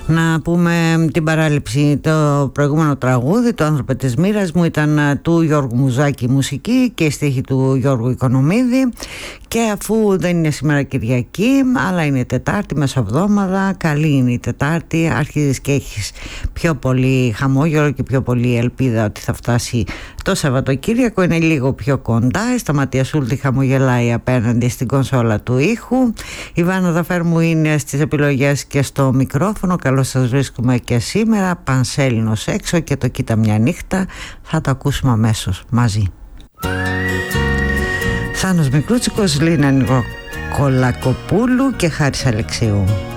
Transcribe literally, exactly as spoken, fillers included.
Να πούμε την παράληψη. Το προηγούμενο τραγούδι, το «Άνθρωπε της μοίρας μου», ήταν του Γιώργου Μουζάκη μουσική και η στίχη του Γιώργου Οικονομίδη. Και αφού δεν είναι σήμερα Κυριακή, αλλά είναι Τετάρτη, μεσοβδόμαδα, καλή είναι η Τετάρτη, αρχίζεις και έχεις πιο πολύ χαμόγελο και πιο πολύ ελπίδα ότι θα φτάσει το Σαββατοκύριακο. Είναι λίγο πιο κοντά. Η Σταματία Σούλτη χαμογελάει απέναντι στην κονσόλα του ήχου. Η Βάνα Δαφέρμου είναι στις επιλογές και στο μικρόφωνο. Καλώς σας βρίσκουμε και σήμερα. Πανσέλινος έξω και το «Κοίτα μια νύχτα» θα το ακούσουμε αμέσως μαζί. Σάνος Μικρούτσικος, Λίνα Νικολακοπούλου και Χάρης Αλεξίου.